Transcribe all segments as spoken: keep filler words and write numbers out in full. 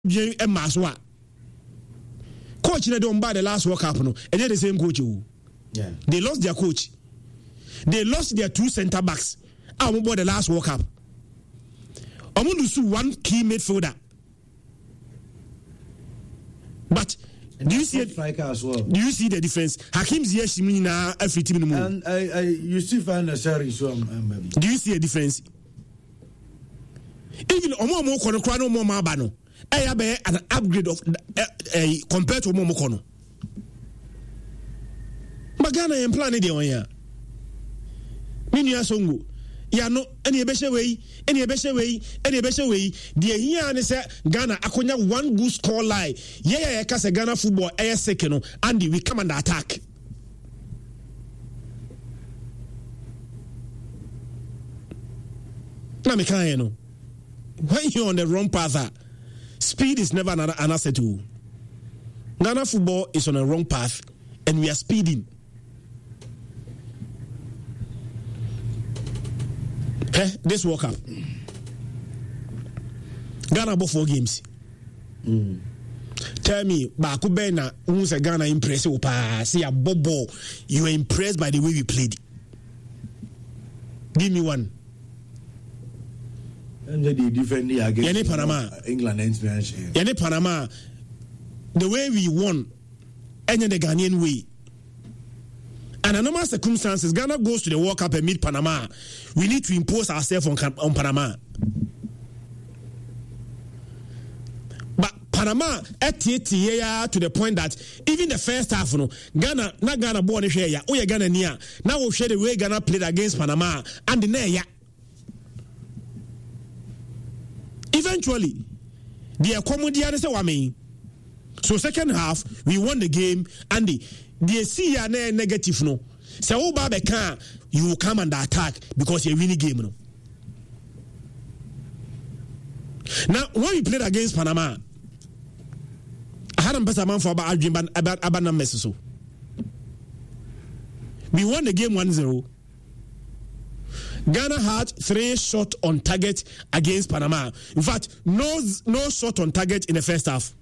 bien e maswa coach na don ba the last World Cup no e dey the same coach o. Yeah. They lost their coach. They lost their two center backs. I about the last World Cup. I want to see one key midfielder. But and do you see it? Striker as well. Do you see the difference? Hakim Ziyech na every team in the And I, I, you still find a sorry so um, um, do you see a difference? Even Omo Omo Kono Krano Mo Mabano. I have an upgrade of uh, uh, compared to Omo Kono. Magana em plan de on ya. Minu asongo. Ya no any ebeshe wey, any ebeshe wey, any ebeshe wey. The here ne say Ghana akonya one good score line. Yeah yeah yeah kase Ghana football air second no and we come and attack. Na me kan no. When you're on the wrong path, uh, speed is never an, an asset to. Ghana football is on a wrong path and we are speeding. Eh, this World Cup. Ghana bought four games. Mm. Tell me, Bakubena, who's a Ghana impressed? See a bobo. You were impressed by the way we played. Give me one. And they defend against Yene Panama. England experience. Yene Panama. The way we won, and the Ghanaian way. Under normal circumstances, Ghana goes to the World Cup and meet Panama. We need to impose ourselves on, on Panama. But Panama at to the point that even the first half, no, Ghana, not Ghana born here, oh yeah, Ghana near. Now we'll share the way Ghana played against Panama and the near. Eventually, the accommodation is what mean. So second half, we won the game and the the see ya negative no. Say oh Baba can you will come and attack because you win the game no. Now when we played against Panama, I had a better man for about about about numbers so. We won the game one zero. Ghana had three shots on target against Panama. In fact, no no shot on target in the first half.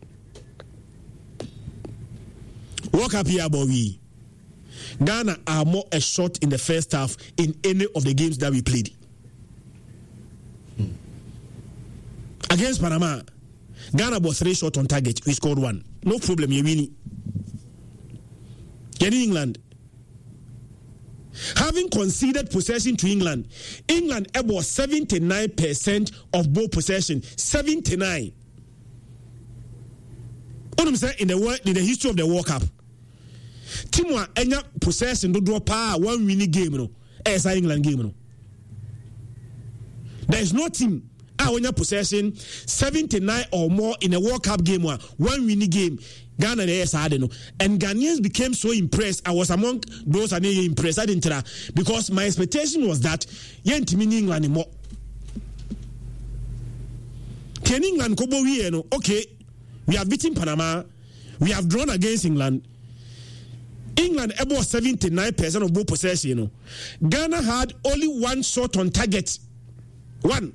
Walk up here, boy. Ghana are more a shot in the first half in any of the games that we played. Hmm. Against Panama, Ghana was three shots on target. We scored one. No problem, you win. In England, having conceded possession to England, England about seventy-nine percent of ball possession. seventy-nine. What I'm saying in the world, in the history of the World Cup. Timwa enya possession do drop pa one winning game no. As England game no. There is no team ah when you possession seventy-nine or more in a World Cup game one winning game. Ghana the S had no. And Ghanaians became so impressed. I was among those and impressed. I didn't tell because my expectation was that yen team in England more. Can England kobo we no? Okay, we have beaten Panama. We have drawn against England. England about seventy-nine percent of ball possession. You know. Ghana had only one shot on target. One.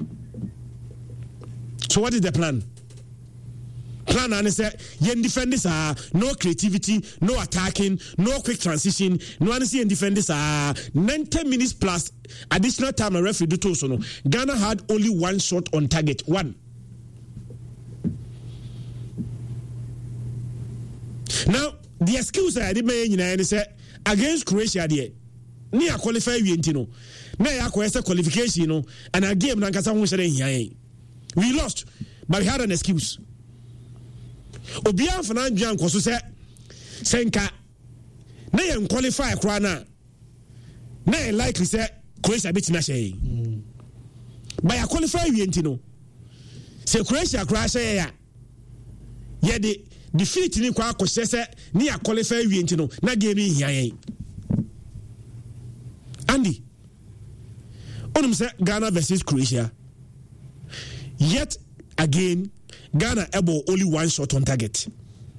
So what is the plan? Plan and say yen defenders are no creativity, no attacking, no quick transition, no one see yen defenders are ninety minutes plus additional time a referee do so no. Ghana had only one shot on target. One. Now the excuse I did make you say against Croatia there. Ni a qualify we intino. Na ya kwese qualification no and a game na nkasa ho hyere hia. We lost but we had an excuse. Obia fana dwan koso se senka na yen qualify kra na na likely say Croatia beat na shey. But ya qualify we intino. Se Croatia kra shey ya. Ye de defeat ni kwa akose se ni ya qualify we intino na game hia yen. Andy onum say Ghana versus Croatia. Yet again Ghana able only one shot on target.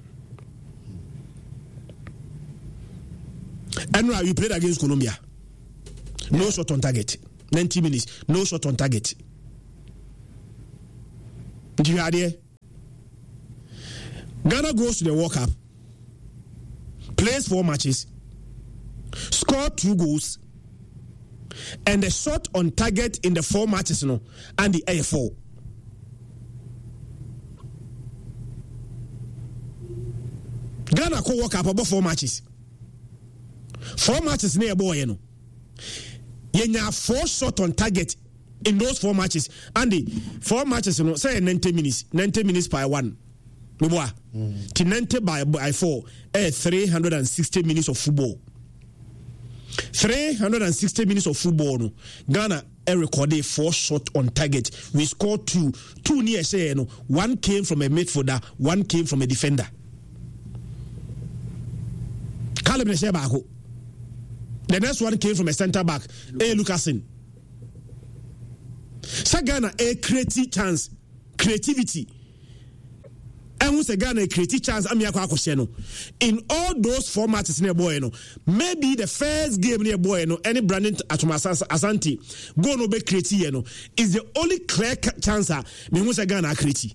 And now we played against Colombia. No yeah. shot on target. ninety minutes. No shot on target. Did you hear there? Ghana goes to the World Cup, plays four matches, scored two goals, and the shot on target in the four matches, you know, and the A four. Ghana co World Cup about four matches. Four matches near boy, you know. Yenya four shot on target in those four matches. And the four matches, you know, say ninety minutes, ninety minutes by one. Meboa. Mm. ninety by by four, eh, three hundred sixty minutes of football. three hundred sixty minutes of football. No. Ghana eh, recorded four shot on target. We scored two. Two near say, you know, one came from a midfielder, one came from a defender. The next one came from a centre back, A. Lucasen. So Ghana a creative chance, creativity. And once Ghana a creative chance, I'm in all those four matches near Boyno, maybe the first game near Boyno, any Brandon Atumas Asante, go no be creative, is the only clear chance. Me once Ghana creative.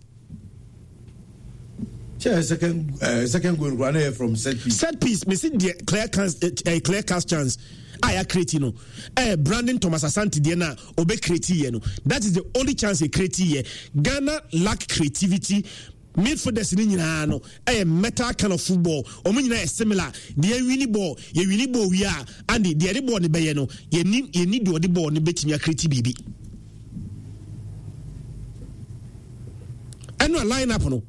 Yeah, second, uh, second goal run from set piece. Set piece, me see the clear cast, a uh, clear cast chance. I are creating, no. Eh, Brandon Thomas Asante, Diana, obe creative, no. That is the only chance he creative. Ghana lack creativity. Midfielders in no. Eh, meta kind of football. Omina is similar. The winning ball, ye winning ball we are, and the the ball ni be no. Ye need ye need the ball ni beti me creative baby. And no line up no.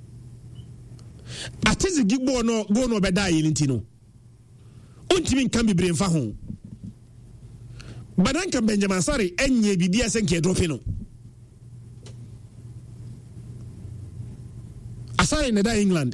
Atezi gigbo no go no beda yinti no untimi nkan bebre mfa ho badanka Benjamin Sari enye bibia senke drop no Asari in the England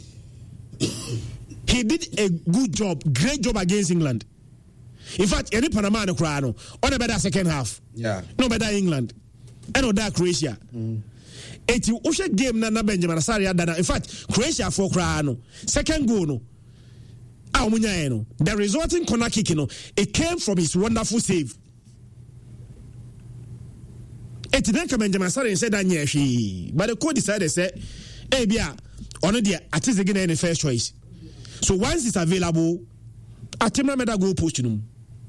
he did a good job, great job against England. In fact any Panama no cry no on the better second half, yeah, no better England and no that Croatia. mm. Eti ushe game na na Benjamin Asari adana. In fact, Croatia for cry no second goal no. Ah umunya no. The resulting corner kick no, it came from his wonderful save. Eti then Benjamin Asari said that nye but the coach decided say, "Eh bia, ono dia atize gina any first choice." So once it's available, atimra meda goal post no.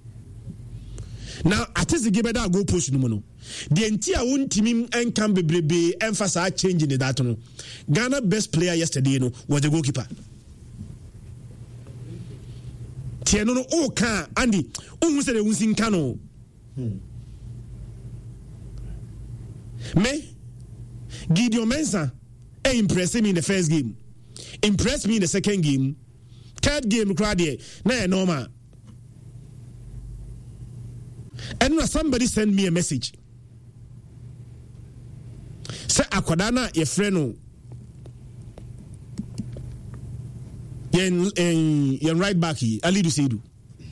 Now atize give that goal post no no. The entire one team and can be brebe emphasize changing the that no. Ghana best player yesterday no was the goalkeeper. Tieno no o kan Andy unhu se de unsin kan no. Me Gideon Mensah e impressed me in the first game. Impressed me in the second game. Third game crowd there na normal. And now somebody send me a message. Say akwadana ye friend no yen yen right back here Ali Dusedu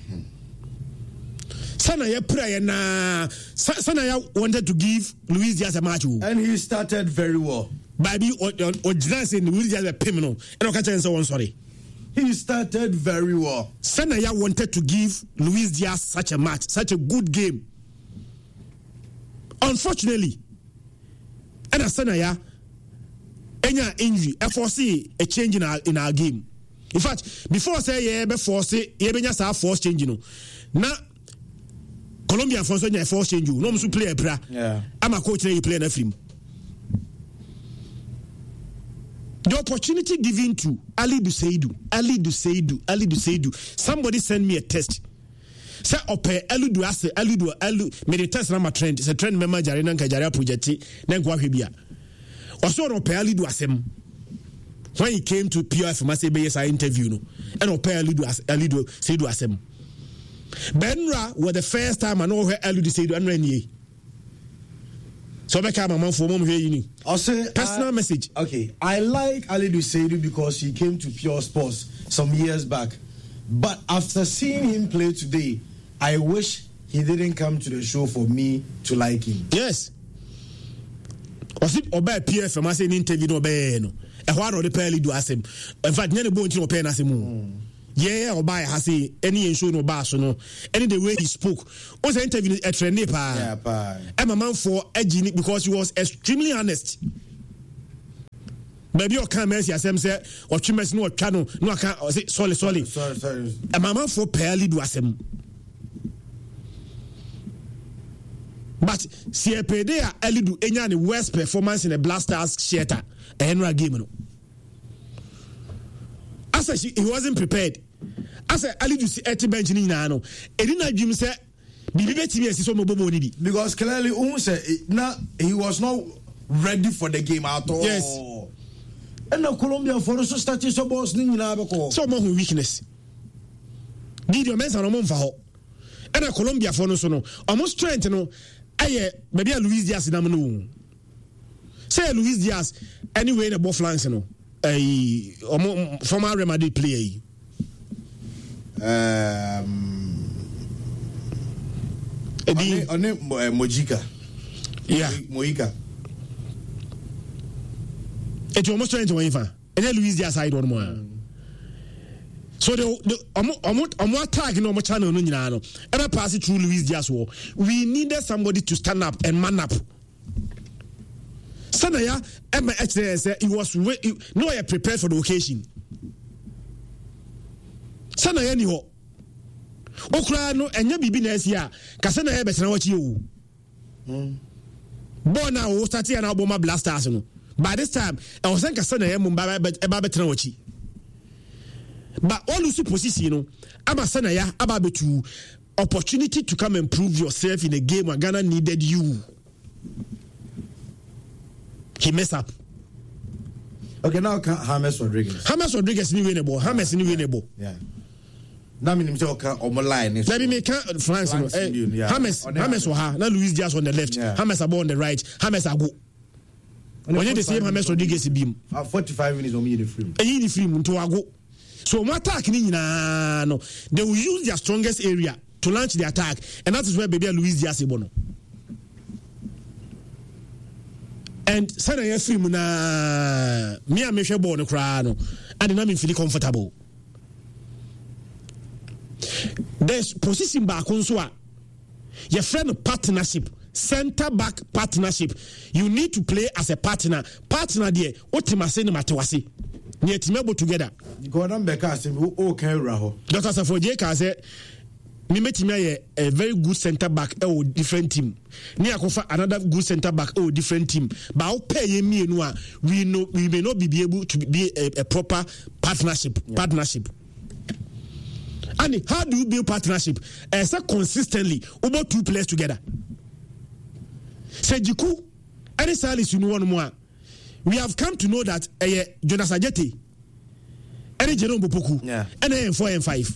sana ye prayer na sana ya wanted to give Luis Diaz a match and he started very well. Baby or Diaz in Luis Diaz a pimino and okay say one sorry he started very well. Sana ya wanted to give Luis Diaz such a match, such a good game. Unfortunately, and Sanaya, any injury, I foresee a change in our in our game. In fact, before I say yeah, before say yeah, be just force change, you know. Now, Colombia for so force change, you no must play a bra. Yeah, I'm a coach. You play in a film. The opportunity given to Ali Dusedu, Ali Dusedu, Ali Dusedu. Somebody send me a test. Say ope elu du ase elu du elu me the test na ma trend say trend member jare na nka jare project na nko ahwe bia oso no pe elu du asem when he came to P F Mase be yes interview no and ope elu du elu du say du asem Benra was the first time I know where elu du say du anra nie so be ka mama for mom here you ni also personal uh, message. Okay, I like Ali Dusedu because he came to Pure Sports some years back, but after seeing him play today, I wish he didn't come to the show for me to like him. Yes. Osip oba P F M I say in interview no be no. E ho aro de peli do asem. In fact, nyane bo nti no pe na asem. Yeah, oba ha say any show no ba so no. Any the way he spoke. O say interview e trend pa. Yeah, pa. E man for edging because he was extremely honest. baby o kan Messi asem say o twi Messi no o twa no no aka o say sorry sorry sorry sorry e mama for pale do asem but si e pede a Elidu enya ne worst performance in the Blasters theater e Henry game no as he wasn't prepared as Elidu si eti bench ni na no e di na dwum say bibi betimi asi so mo bobo ni bi because clearly um say na he was not ready for the game at all. Yes. And now Colombia for us starting so boss ni nyina be ko. So mo weakness. Video mensa no mo mfa ho. And now Colombia for no so no. Almost strength no aye maybe Luis Diaz na mo no. Say Luis Diaz anyway the ball flanks no. Eh former Real Madrid player. Um Edi one Mojica. Yeah. Mojica. It's almost trying to win fan. And then Luis Diaz side one more. So the the omo omo omo attack no omo channel no nyina no. Ever pass it through Luis Diaz war. We needed somebody to stand up and man up. Sanaya Emma say he was no he prepared for the occasion. Sanaya ni ho. Okra no enya bibi na asia. Ka Sanaya be tena wachi o. Mm. Born now start here na Obama Blasters no. By this time, I was saying Kasana Yam Babatrachi. But all who position, you know, Abasanaya, Ababetu, opportunity to come and prove yourself in a game where Ghana needed you. He messed up. Okay, now James Rodriguez. James Rodriguez is winnable. James is winnable. Yeah. Now, I'm going to on my line. Let me make France. James, James, now Luis Diaz on the left, James Abo on the right, James Ago. When you the same James Rodriguez beam. forty-five minutes on me the film. And you the film to Ago. So my attack na no, they will use their strongest area to launch the attack, and that is where baby Luis Diaz Bono. And sana ya film na me a me hwe ball no kra no, and na me feel comfortable. There's position back on so a your friend partnership, center back partnership. You need to play as a partner. Partner there, otima say no matewase. Near team together. Gordon Becker say o kan raho. Doctor Safoje ka say me metimi a very good center back e different team. Ni akofa another good center back e different team. But o pay ye me no a we know we may not be able to be a, a proper partnership. Yeah. Partnership. And how do you build partnership? Uh, so consistently over two players together. Say Jiku, any Salis you know one more. We have come to know that uh, Jonas Ajeti, any Jerome Bopoku, yeah, and then four and five.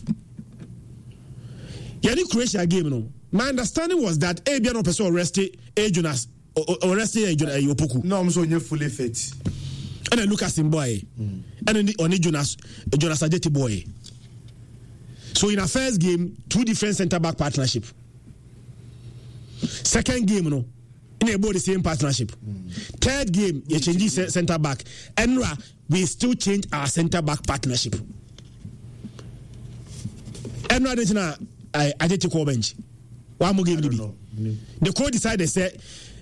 Yani Croatia game no. My understanding was that a Biano person arrested a Jonas or arrested a Yopoku. No, I'm so you're fully fit. And then Lucas in boy, mm. and then only Jonas Jonas Ajeti boy. So in our first game, two different centre back partnership. Second game, no, in about the same partnership. Mm. Third game, you change the centre back. And we still change our centre back partnership. And I didn't know I I did take over bench. One more game to be. Mm. The coach decided say,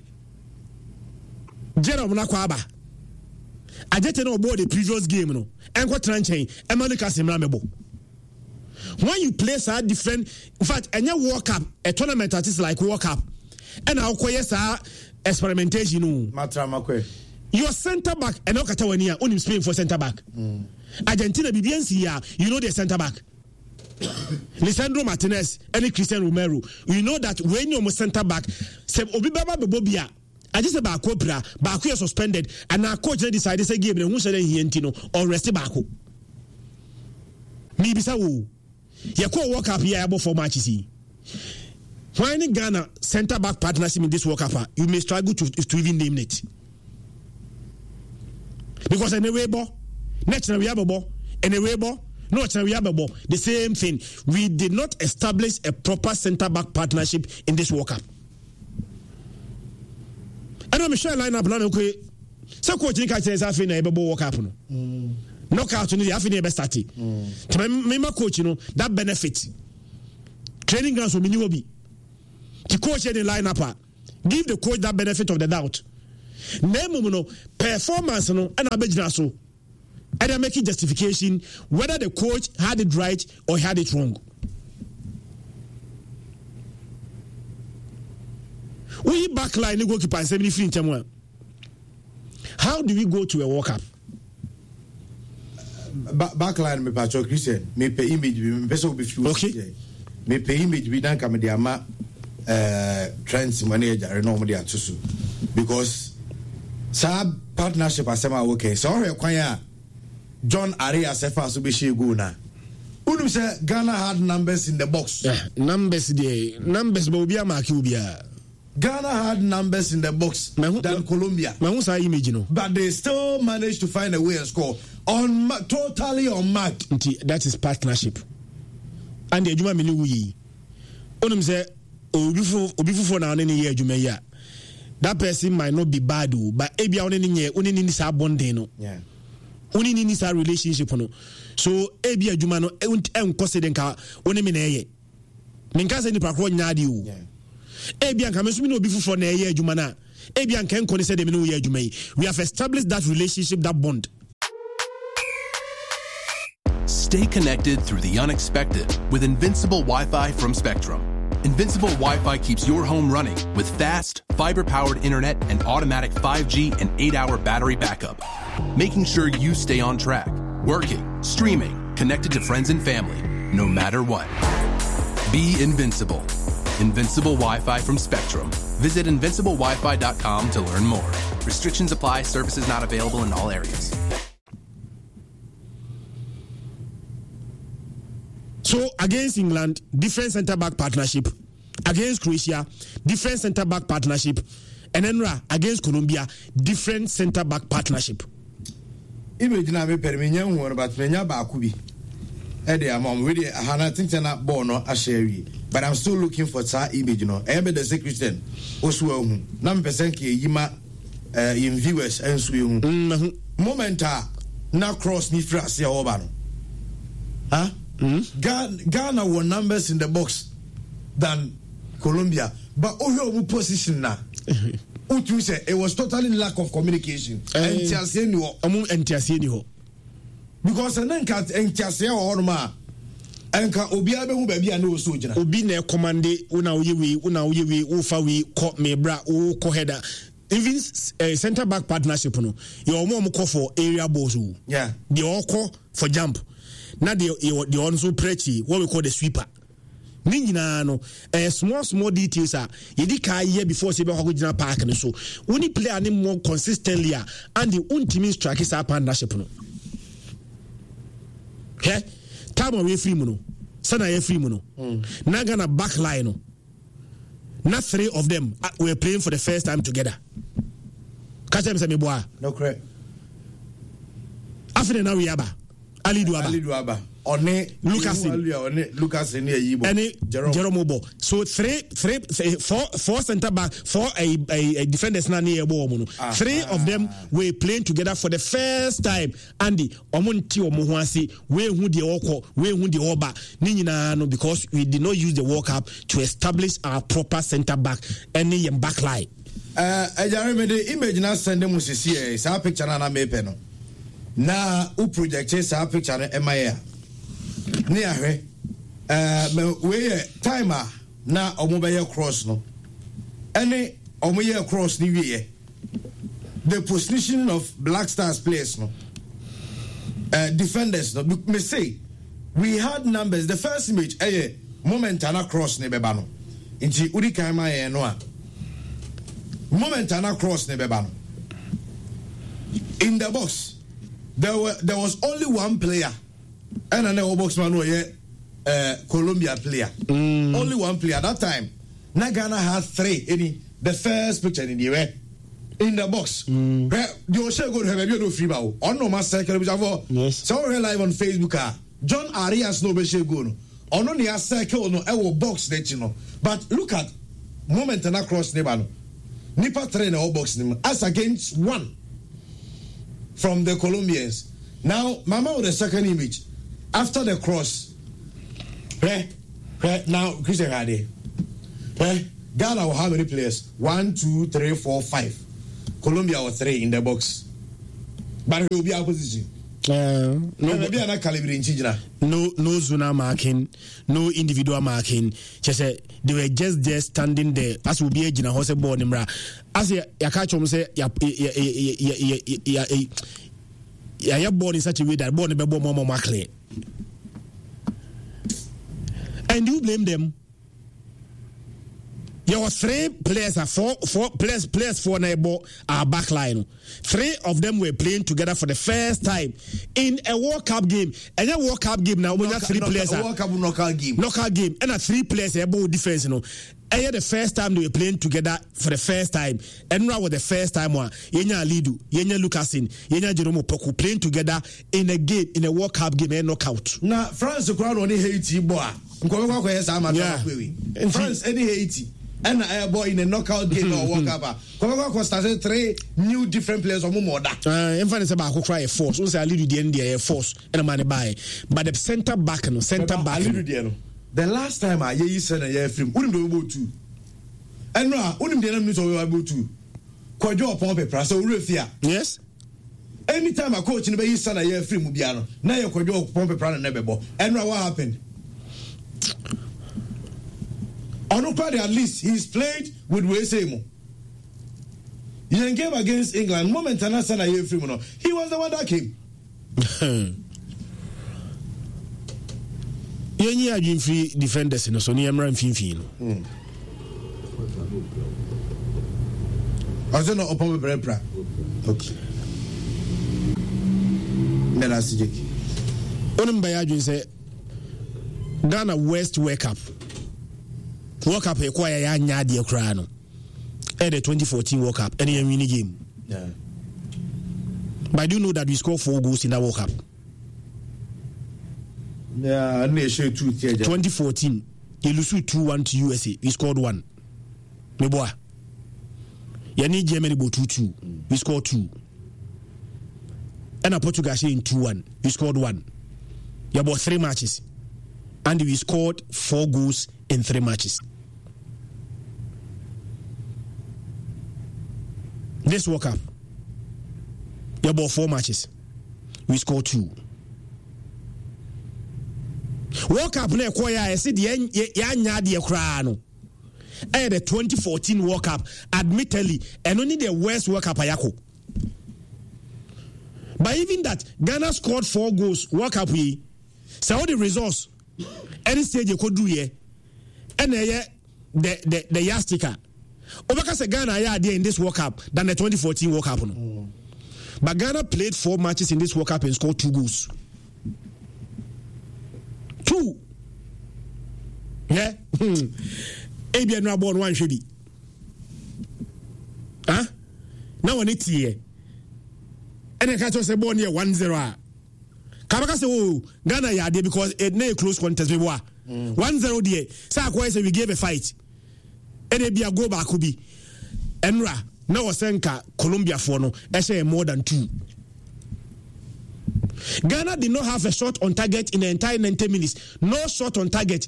Jerome Nakwaba. I didn't know about the previous game, no. And what tranchain? Emmanuel Kasimramebo. When you play so different, in fact, and you World Cup, a tournament that is like World Cup, and I'll call yes, experimentation. Your centre back, and no Catalonia, only Spain for centre back. Mm. Argentina, B B N C, you know the centre back. Lisandro Martinez, and Christian Romero, you know that when you're centre back, say Obibaba Bobia. I just about Cobra, Baku suspended, and our coach decided to give them who said he or rest Baku. Maybe so. You could walk up here about four matches. When in Ghana centre back partnership in this World Cup, you may struggle to, to even name it. Because anyway, bo, next we have a ball, anyway, bo, no, we have a ball. The same thing. We did not establish a proper centre back partnership in this World Cup. And I'm sure line up now. Okay, so coach Nika says I think I have a World Cup. No. Knockout in the half in the best starting. To my coach, you know, that benefit. Training grounds will be. The coach in the lineup. Give the coach that benefit of the doubt. na mmom no performance no and abegyina so and I make justification whether the coach had it right or had it wrong. We backline goalkeeper and seventy free in how do we go to a World Cup? Ba- backline me Patrick Christian me pay image me person will be few. Okay. Me pay image we dan come dey ama uh trends manager no mo dey atusu because sab partnership asema okay so we kwan ya John Arias Sefa so be share go na unu say Ghana had numbers in the box. Yeah, numbers there numbers but obi amaki obi a Ghana had numbers in the box who, than Colombia. Ma who say image no. But they still managed to find a way and score on ma- totally on mark. That is partnership. And the Juma mini wi. Onum say obi fu obi fu na one ne ye adwuma ya. That person might not be bad o, but ebia one ne nye one ne ni sa bonding no. Yeah. One ne ni sa relationship no. So ebia adwuma no enkose den ka one me na ye. Menka se ni pakro nyaade o. Yeah. Ebian Kamesumi no be for na ye adwuma na Ebian kan kone say dem no ye adwuma yi. We have established that relationship, that bond. Stay connected through the unexpected with Invincible Wi-Fi from Spectrum. Invincible Wi-Fi keeps your home running with fast, fiber-powered internet and automatic five G and eight hour battery backup, making sure you stay on track, working, streaming, connected to friends and family, no matter what. Be invincible. Invincible Wi-Fi from Spectrum. Visit invincible wi fi dot com to learn more. Restrictions apply. Services not available in all areas. So against England, different centre-back partnership. Against Croatia, different centre-back partnership. And then against Colombia, different centre-back partnership. Imagine I me permenya hu but menya ba akubi. E dey amom we dey hana think na ball no ashare. But I'm still looking for that image, you know. Ebe the Christian, also hu. Na me person ke yima uh, in viewers and so hu. Momenta na cross ni fra se oba no. Huh? Mm-hmm. Ghana, Ghana won numbers in the box than Colombia, but oh your position now. Utu say it was totally lack of communication. Entiase ni ho. Amu entiase ni ho. Because then cat entiase ho ma. Enka obi abehu ba bia na o so gina. Obi na commande una oyewe una oyewe o fa we ko mebra o ko header. Even uh, centre back partnership no. You omo omo call for area balls. Yeah. They all call for jump. Now they they also preachy what we call the sweeper. Ninjina no eh small small details are yedi ka year before say be go gina park no so when play any more consistently and the ultimate strike is our partnership no. Okay? Time away free no. Sana ye free no. Mm. Na Ghana back line no. Not three of them uh, were playing for the first time together. Catch them say me boy. No correct. After now we aba. Ali Duaba. Ali Duaba. One Lucas. One Lucas in Yibo. Any Jerome Obo. So three, three, three, four, four centre back, four a, a, a defenders na near Bomono. Three of them were playing together for the first time. Andy, Omonti Omohuasi, we who the Oko, we who the Oba, Nina no, because we did not use the World Cup to establish our proper centre back any back line. Uh, I remember the image now send them to see a picture na me peno. Na u project sa picture na M I A ni ahwe eh we timer na omo be cross no any omo ye cross ni wie the position of Black Stars players no uh, defenders no me say we had numbers. The first image eh moment na cross ni beba no nti uri kan ma ye no a moment na cross ni beba no in the box. There were there was only one player, and another boxman was uh, Colombia player. Mm. Only one player at that time. Now Ghana had three. Any the first picture in the way in the box. Mm. The Osha go to have no free ball. On no master circle. Yes. So we're live on Facebook. Ah, John Arias no be go no. On no near circle no. I will box that you know. But look at moment and across neighbor no. Nipa train or box them as against one. From the Colombians. Now, Mama with the second image. After the cross. Right? Right? Now, Christian Hade. Right? Ghana will have many players? One, two, three, four, five. Colombia were three in the box. But he will be opposition. Uh, no, maybe I'm not calibrating. No, no zona marking, no individual marking. She said they were just there standing there. As will be a general horse born in as ya catch him say, ya, ya, ya, ya, ya, ya, ya, born in such a way that born a baby more markle. And you blame them. There were three players, four, four players, players for Nebo, our back line. Three of them were playing together for the first time in a World Cup game. And a World Cup game now, we have three knock, players. A World Cup knockout game. Knockout game. And a three players, about defense, you know. And the first time they were playing together for the first time. And now was the first time one. Yenya Lidu, Yenya Lucasin, Yenya Jerome Poku playing together in a game, in a World Cup game and knockout. Now, France, the crowd only Haiti, boy. Yeah. France, any Haiti. And I boy in a knockout game or World Cup. Coca started three new different players or more. Uh, in fact, it's about who cry a force. Also, I lead the end there force and a man by. But the center back, no center back. The last time I hear said a year film, wouldn't be able to. And now, wouldn't be able to. Quadro Pompe Prasa, Rufia. Yes. Anytime I coach in the son a year film, Mubiano. Now you're Quadro Pompe Prana never. And now what happened? Onukade at least he's played with Wesemo. He came against England. Moment and son a year film. He was the one that came. Yenye ajin free defenders no so ne yamra mfimfin no. Aso no opon bebrepra. Okay. Mena sijeki. Onim baya ajin say Ghana West World Cup. World Cup e kwa ya nya de kra no. E the twenty fourteen World Cup any win game. Yeah. But I do know that we scored four goals in that World Cup. Yeah, twenty fourteen, you lose two one to U S A. We scored one. Me boy. You need Germany go two two. We scored two. And a Portugal in two one. We scored one. You bought three matches. And we scored four goals in three matches. This World Cup, you bought four matches. We scored two. World Cup na kwaya I said ya nya de kra no. Eh the twenty fourteen World Cup admittedly and only the worst World Cup ayako. But even that Ghana scored four goals World Cup we so all the results any stage you could do here and the the the, the yastika. Obaka say Ghana ya there in this World Cup than the twenty fourteen World Cup no. Mm. But Ghana played four matches in this World Cup and scored two goals. Two. Yeah. Hmm. Ebi no born one shebi. Huh? Now one it here. And I catch us a born here one zero. Kabaka say oh Ghana ya there because it na close contest we wa. one zero there. Say akwa say we gave a fight. And e bia go back bi. Enra na wasenka Colombia for no e say more than two. Ghana did not have a shot on target in the entire ninety minutes. No shot on target.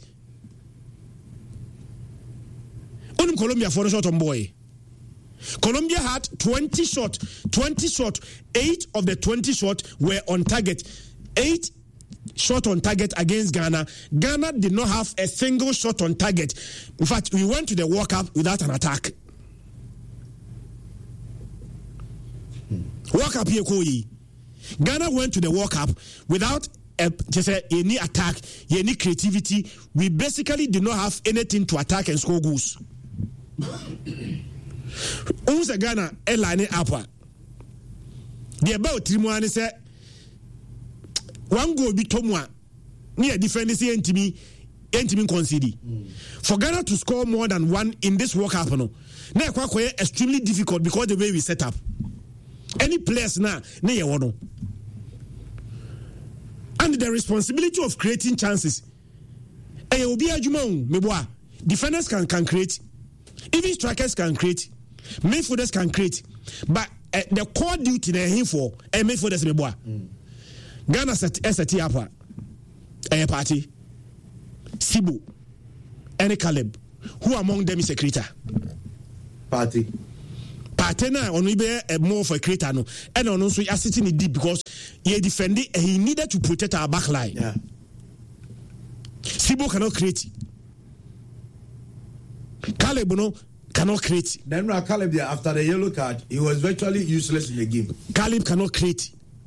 Only Colombia for a shot on boy. Colombia had twenty shots. twenty shots. Eight of the twenty shots were on target. Eight shot on target against Ghana. Ghana did not have a single shot on target. In fact, we went to the World Cup without an attack. Hmm. World Cup here, Koyi. Ghana went to the World Cup without a, just a, any attack, any creativity. We basically did not have anything to attack and score goals. Who's a Ghana airline upper? The about Trimwani said one goal be Tomwa near defending the N T B N T B concede. For Ghana to score more than one in this World Cup, no, now extremely difficult because the way we set up. Any players now, ne ye wono. And the responsibility of creating chances. Eh, obi adwuma me boa. Defenders can can create. Even strikers can create. Midfielders can create. But uh, the core duty na him for eh midfielders me boa. Mm. Ghana set S T apa. Eh party. Sibu. Any Caleb. Who among them is a creator? Party. Partner on we be more for a creator no, and on also sitting in deep because he defended he needed to protect our back line. Yeah. Sibo cannot create. Caleb no cannot create. Then Caleb there after the yellow card, he was virtually useless in the game. Caleb cannot create.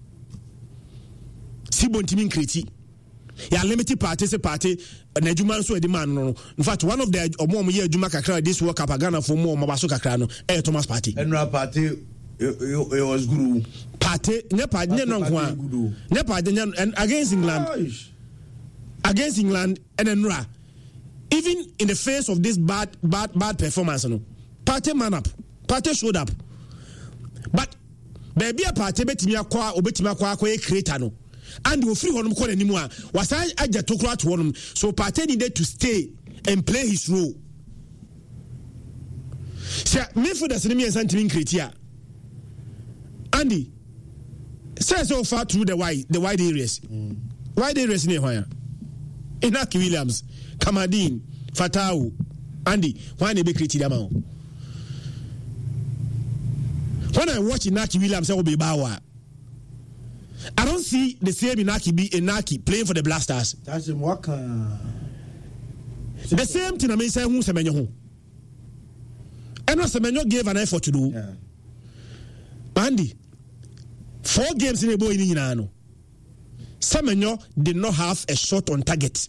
Sibo ntimi create. Ya limited party say party na adwuma nso edi man no. In fact, one of the omo omo ye adwuma kakra this work up Ghana for more omo baso kakra no eh Thomas Party. Enra Party it, it, it was good. Party ne party ne no nko a. Ne party and against England. Gosh. Against England and Enra. Even in the face of this bad bad bad performance no. Party man up. Party showed up. But baby a party betimi akwa obetimi akwa akwa creator no. And we free honum call anymore. Was I aja tokra to honum. So Partey needed to stay and play his role. So me for the cinema and something criteria. Andy says so far through the wide the wide areas. Mm. Wide areas near where? Inaki Williams, Kamadin, Fatau, Andy, why they be criteria now? When I watch Inaki Williams, I will be Bawa. I don't see the same Inaki be Inaki playing for the Blasters. That's him waka. The same thing I mean say who Semenyo who. And what Semenyo gave an effort to do. Yeah. Andy, four games in a boy in Inano. Semenyo did not have a shot on target.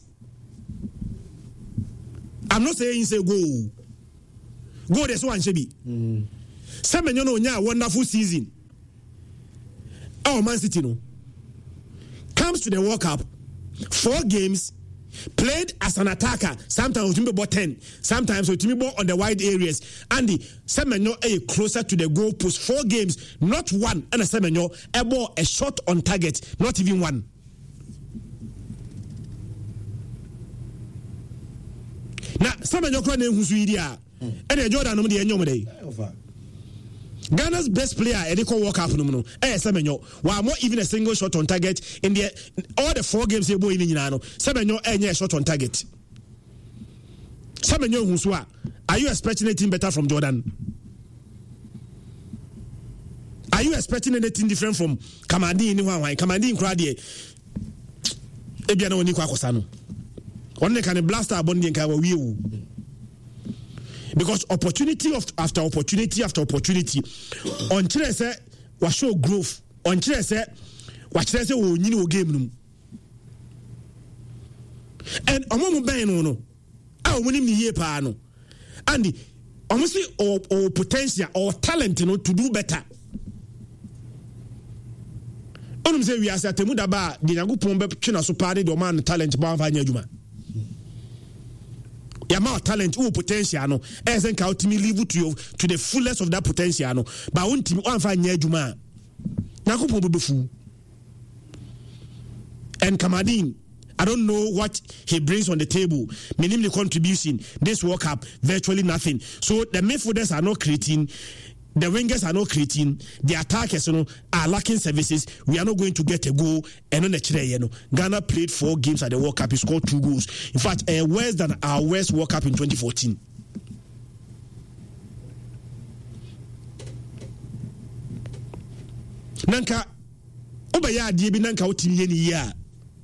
I'm not saying say go. Go this one should be. Mm. Semenyo no nya wonderful season. Oh, Man City no. Comes to the World Cup, four games, played as an attacker. Sometimes we ball ten, sometimes we ball on the wide areas. Andy Semenyo a closer to the goal post. Four games, not one. And a Semenyo a ball a shot on target, not even one. Now Semenyo kwan na husu idia. And the Jordan no dey enyom dey. Ghana's best player, Ediko World Cup, no, no, eh, Semenyo, while more even a single shot on target in the all the four games they boy in Yinano, Semenyo, eh, shot on target. Semenyo Huswa, are you expecting anything better from Jordan? Are you expecting anything different from Kamadi in Hawaii? Kamadi in Kradie, Ebiano Nikwa Kosano. Only can a blaster abondi and Kawa Wiu. Because opportunity of, after opportunity after opportunity, on Chile say we show growth. On Chile say we Chile say we need a game no. And omo ben no no, ah omo ni ye pa no, and omo see or or potential or talent no to do better. Omo say we asa temu da ba di Nyankopon be twe na so pa de o man talent ba fa nya adwuma. Your amount of talent, who potential, no, as and count me leave to you to the fullest of that potential, no, but one team one fine year, Juma. Nakupo Bufu and Kamadin. I don't know what he brings on the table. Minimum contribution, this World Cup, virtually nothing. So the midfielders are not creating. The wingers are not creating. The attackers, you know, are lacking services. We are not going to get a goal. And on the Chile, you know, Ghana played four games at the World Cup. He scored two goals. In fact, uh, worse than our worst World Cup in twenty fourteen. Nanka, obaya adiebi nanka otimi ye ni ya.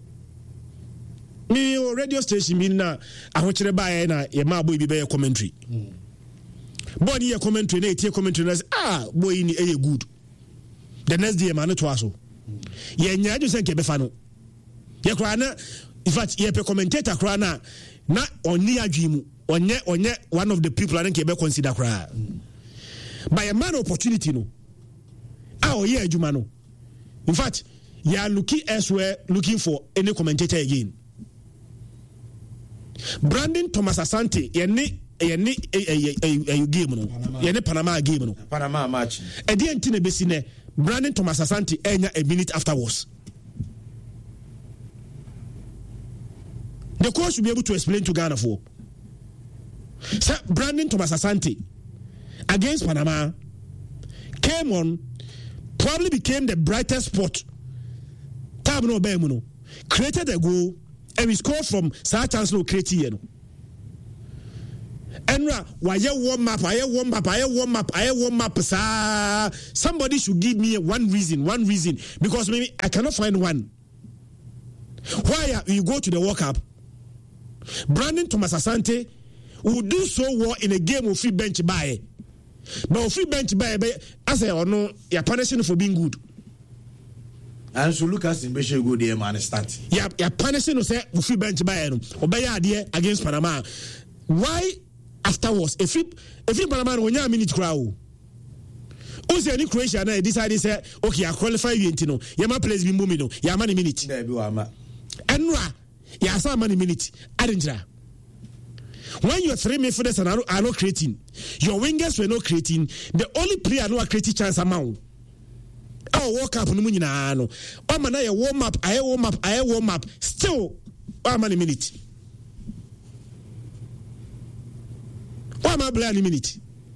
Me radio station mi na ahokyere ba na ye ma boy bi be commentary. Mm. Boy ni commentary na etie commentary na say ah boy ni e good. The next day man to aso. Ye nya adu se ke be fa no. Ye kra na in fact ye pe commentator kra na na oni adwimu onye onye one of the people I think ke be consider kra. By a man opportunity no. Ah o ye adwuma no. In fact, you are looking elsewhere looking for any commentator again. Brandon Thomas Asante ye ni ye ni a game no ye ni Panama game no Panama match e dey ntine besi ne Brandon Thomas Asante enya a minute afterwards. The coach should be able to explain to Ghana for Sir Brandon Thomas Asante against Panama came on, probably became the brightest spot. Tab no be no created a goal and we scored from Sir Chancellor creating you know. Enra, why you warm up, I warm up, I warm up, I warm up, sir. Somebody should give me one reason, one reason. Because maybe I cannot find one. Why you go to the World Cup? Brandon Thomas Asante will do so well in a game of free bench by. But free bench by, as I or no, you're punishing for being good. And so Lucas in Bishop go there, man, start. Yeah, you're punishing us for free bench by obey idea against Panama. Why afterwards? If you if you Panama when you're a minute crowd. Who's any Croatia now decided say, okay, I qualify you into no. Yama plays be moving no. Yama minute. There be ama. Enra, ya sa many minute. Adenjra. When your three midfielders are not, are not creating, your wingers were not creating. The only player no creating chance amount. Oh, walk up no munyina no. Oh man, I warm up, I warm up, I warm up. Still, how many minute? Why am I playing a minute?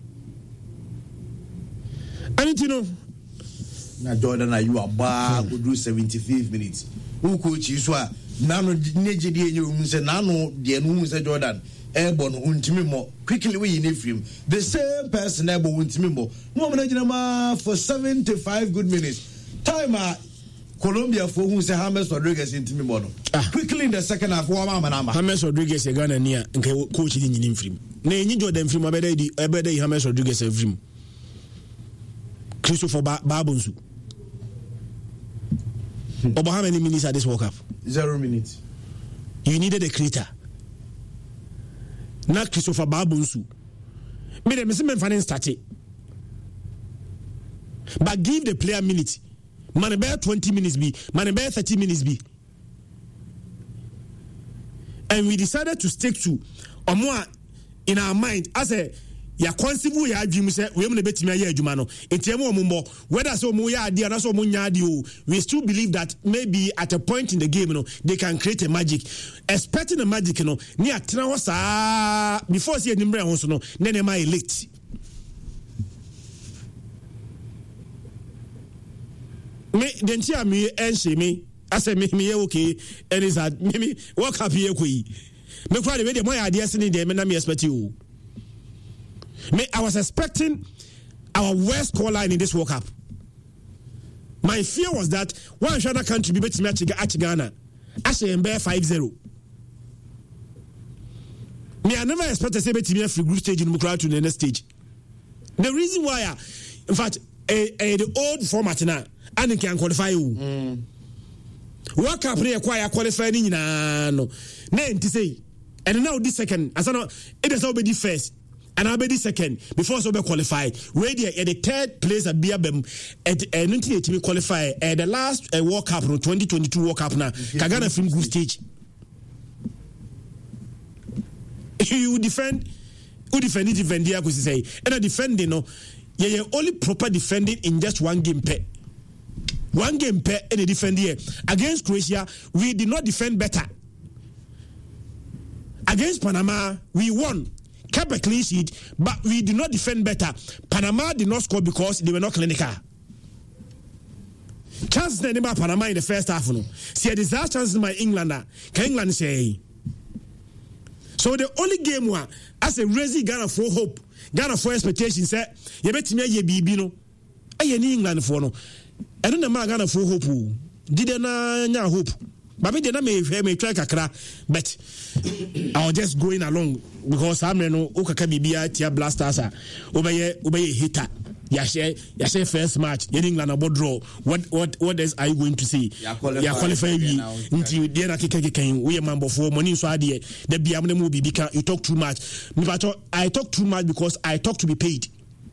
And you know, now Jordan, you are bad. Could do seventy-five minutes. Who coach you? So nano neji di you say nano di enu say Jordan. Airborne untimi mo quickly we in film. The same person able untimi mo. No man for seventy-five good minutes. Timer Colombia for who say James Rodriguez intimi mo. Quickly in the second half, one man ama. James Rodriguez e Ghana near nke coach di nyini film. Na enyi Jordan film abeda di abeda James Rodriguez e film. Christopher Babonsu. About how many minutes at this World Cup? Zero minutes. You needed a creator. Not Christopher Babonsu. But the Messi fan started. But give the player minutes. Man bear twenty minutes be. Man bear thirty minutes be. And we decided to stick to or more in our mind as a ya consivu ya adwum se we mu na betimi aye adwuma no entiemu omumbo whether so mu ya ade na so mu nya ade o we still believe that maybe at a point in the game no they can create a magic expecting a magic no ni atena ho saa before see animbre ho so no na na my elite me denti ami enche me ase me me okay and is that me work up here koi me kwa de we de mo ya ade se ni de me na me expect you. Me, I was expecting our worst score line in this World Cup. My fear was that one China country be better match at Ghana. Actually, in bear five zero. Me, I never expected to say better me free group stage in Mukra to the next stage. The reason why, I, in fact, a, a, the old format now, and it can qualify you. Mm. World Cup ne acquire qualifying no. Then to say, and now this second, as I know, it is already first. And I'll be the second before so be qualified. Where the at the third place at B A B M at nineteen eighty qualify at the last uh, World Cup no twenty twenty-two World Cup now. Kagana film group stage. You defend, who defend it defend the say, and a defending no, yeah, only proper defending in just one game pair. One game pair and a defend here against Croatia. We did not defend better. Against Panama, we won. Kept a clean sheet, but we did not defend better. Panama did not score because they were not clinical. Chances in Panama in the first half. No. See, there's that chance in my Englander. Can England say? So the only game one, as a raising Ghana for hope, Ghana for expectation, said, you bet me a baby no. I in England for no. I don't know Ghana for hope. Did not hope. But me didn't make try kakra, but I was just going along because I'm no ukaka bibia tia blasters obeye obeye hitter. Yashe yashe first match in England about draw. What what what else are you going to say? Ya qualify we until the na keke keke we mambo for money so ade the bia me mo bibika you talk too much. Me I talk too much because I talk to be paid.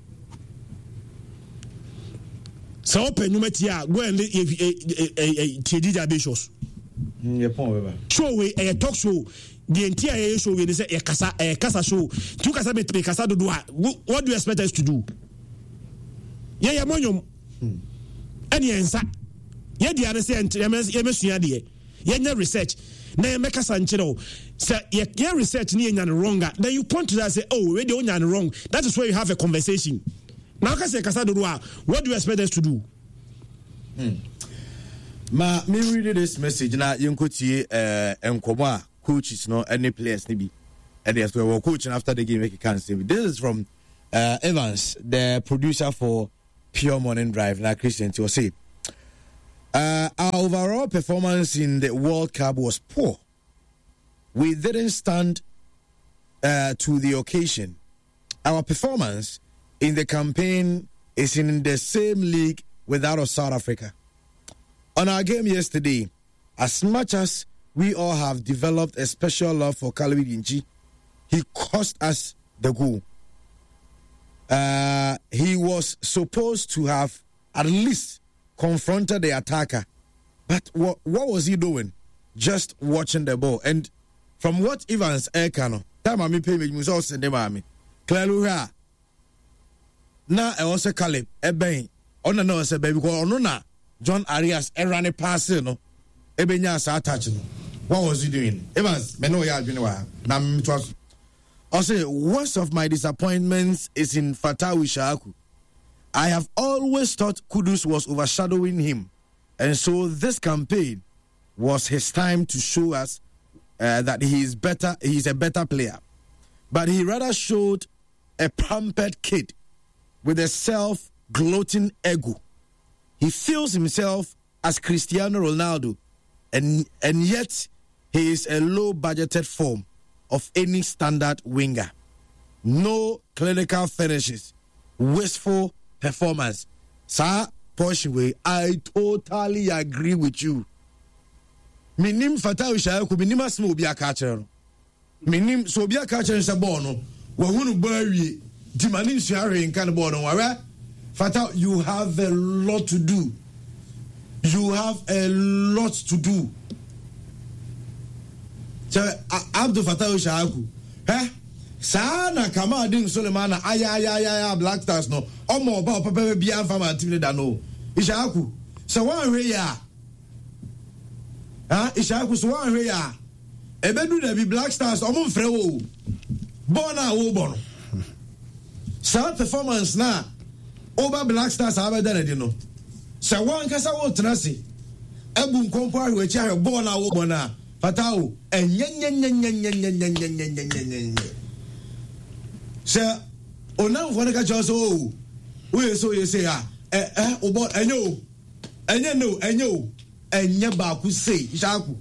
So open numetia go and Teddy Bishos. Show we a talk show. The entire show we say a casa a casa show. Two casa me casa do what do you expect us to do? Yeah, yeah, monyo. Any answer. Yeah, the other say and yemesua de. Yeah, research. Na make us anchero. Say yeah, research ni enya wrong. Then you point to that say, oh, we dey enya wrong. That is where you have a conversation. Now can say casa do what do you expect us to do? Hmm. Ma me read this message na yenkotie eh enkomo a coaches no any players ni bi and yes, we were coaching after the game. Make it can't say. This is from uh, Evans, the producer for Pure Morning Drive. Now, Christian, to say, uh, our overall performance in the World Cup was poor. We didn't stand uh, to the occasion. Our performance in the campaign is in the same league with that of South Africa. On our game yesterday, as much as we all have developed a special love for Calvin Dinchi, he cost us the goal. Uh, he was supposed to have at least confronted the attacker. But what, what was he doing? Just watching the ball. And from what Evans Ekano, time I pay me, was also the mommy. Clearly, now I also call it a bang. On the nose, baby, go on. No, John Arias, a running pass, no. Ebenya sa touch no. What was he doing? Evans, me know ya adwene wa. Na me twas. Also, worst of my disappointments is in Fatawu Ishaku. I have always thought Kudus was overshadowing him, and so this campaign was his time to show us uh, that he is better. He is a better player, but he rather showed a pampered kid with a self-gloating ego. He feels himself as Cristiano Ronaldo, and and yet he is a low-budgeted form of any standard winger. No clinical finishes, wasteful performance. Sir Poshwe, I totally agree with you. Minim Fatawu Ishaku, minim asmo obi akacher. Minim so obi akacher nsa ball no. Wa hunu bawie di mani nsuare nkan ball no wa. Fatawu, you have a lot to do. You have a lot to do. So, Abdul Fatawu Ishaku, eh? Sana Kamadin Sulemana, aya, aya, aya, Black Stars, no. Omo, about Papa Bian Fama, Timida, no. Ishaku, so one way, ya. Ah, Ishaku, so one way, ya. Ebedu, there be Black Stars, Omo Frewo. Bona, Obono. South performance now. Over Black Stars, I have done it, you know. So one Casa Wotanasi. Ebun Compar, which I have born out Obona. Fatawu, and yen yen yen yen yen yen yen yen yen yen yen yen. Sir, Ona Fonica Joso, we so you say, ah, eh, eh, Obo, and you, and you know, and you, and Yabaku say, Shaku.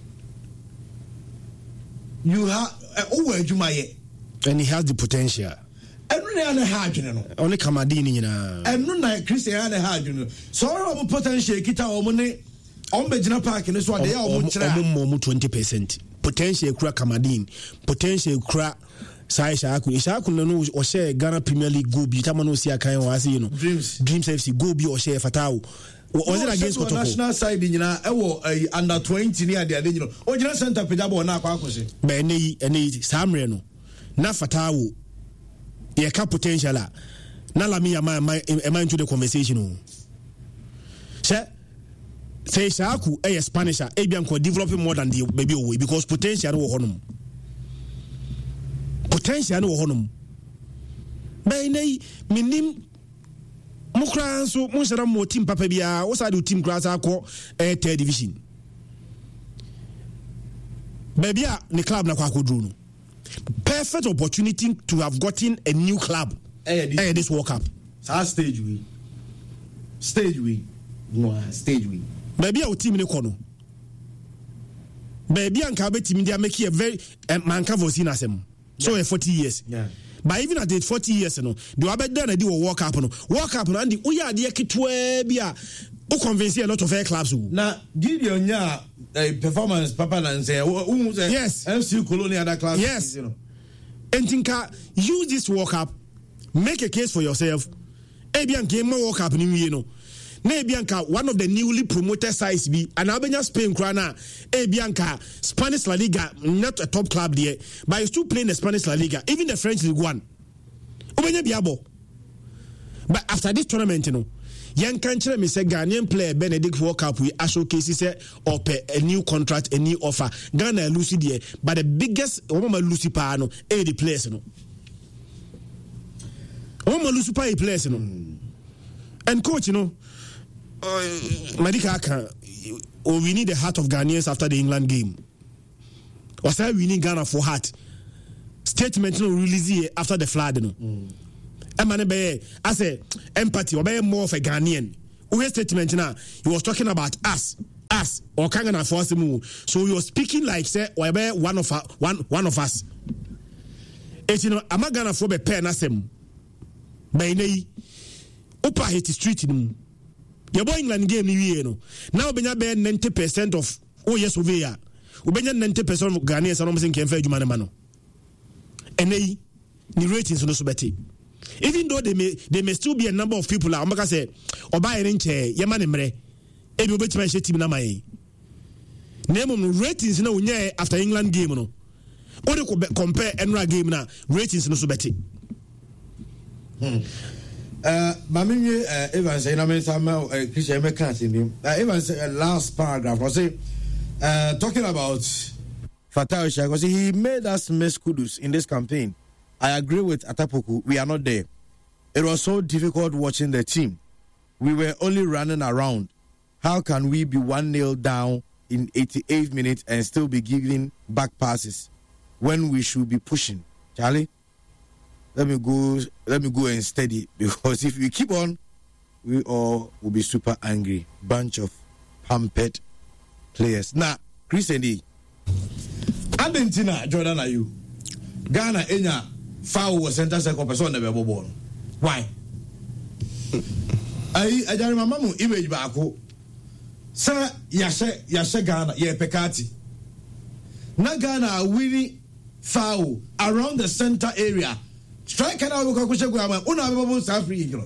You have, oh, where you may, and he has the potential. Every hard, you know. Only Kamadini, you know. And no like Christian hard, you know. So, our potential, Kita or money. On Bejina Park in this one, they are almost twenty percent. Potential crack Kamadin, potential crack Sai Shaku. Ishaku no or share Ghana Premier League go be Tamano Siaka was you know. Dreams Dreams F C go be or share Fatawu. Was it against the national side in Yina under twenty near the you know. Or just center Pidabo na Kwakose. Benny and Samreno. Na Fatawu. Yeka potential. Na lami am I into the conversation. Sir. Say Shaku a Spanish a Abian developing more than the baby away because potential no honum. Potential no honum. Bay minim Mukran so Monsara mo team Papa Bia, what's I do team class I call a third division. Baby the club na kwako drone. Perfect opportunity to have gotten a new club. Hey, this, hey, this World Cup. So stage we. Stage we. No, stage we. Baby, our team in the corner. Baby, and Kabe team India make a very manka vosina sem. So a forty years. Yeah. But even at the forty years, no, do I bet done a do a walk up no, walk up no, and the Uya de Kitwe Bia, who convince a lot of air clubs. Now, Gideon, yeah, a performance, Papa, and say, yes, M C U Colonia, that class. Yes, you know. And Tinka, use this walk up, make a case for yourself. Abian game more walk up, you know. Ne Bianca, one of the newly promoted sides be an Albania Spain Crana, A Bianca, Spanish La Liga, not a top club there, but it's still playing the Spanish La Liga, even the French League One. Obenya Biabo. But after this tournament, you know, young country me say Ghanaian player Benedict World Cup we actual cases say or pay a new contract, a new offer. Ghana Lucy there, but the biggest Oma Lucy Pano, a the players, you know. Oma Lucy Pa players, you know. And coach, you know. Uh, Madika, oh, we need the heart of Ghanaians after the England game. Was I winning Ghana for heart? statement no release after the flood no Emma ne be as a empathy or be more of a Ghanaian who statement na he was talking about us us or Kangana force mu so he was speaking like say or be one of one one of us it you know amagana for be pen asem by nei upa hit street no your boy England game ni wie no now benya be ninety percent of oh yes over here ubenya ninety percent of Ghanaians no msen kemfa adwuma ne ma no enei ni ratings no so beti even though they may they may still be a number of people like Omaka say oba ere nche ye ma ne mre ebi obetima hye team na mai name no ratings na unye after England game no o de compare Enra game na ratings no so beti hmm uh Maminye uh, Evans say na me some uh, Christian me can't him uh, Evans uh, last paragraph was say uh talking about Fatai Osha because he made us miss kudos in this campaign. I agree with Atapoku. We are not there. It was so difficult watching the team. We were only running around. How can we be one nil down in eighty-eight minutes and still be giving back passes when we should be pushing? Charlie, let me go. Let me go and steady because if we keep on, we all will be super angry. Bunch of pampered players. Now, Chris and D. Argentina, Jordan, are you? Ghana, Enya, foul was center second person never born. Why? I I don't remember image back. Sir, Yashe, Yashe Ghana, yeah, Pekati. Na Ghana winning foul around the center area. Strike and I will go to Una South Africa.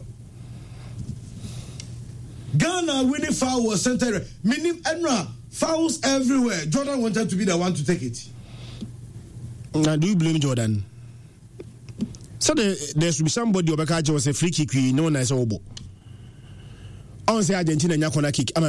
Ghana winning foul was center area. Minim Enra fouls everywhere. Jordan wanted to be the one to take it. Now, do you blame Jordan? So there, there should be somebody who was a free kick, known as Obo. On say Argentina, Nyakona kick.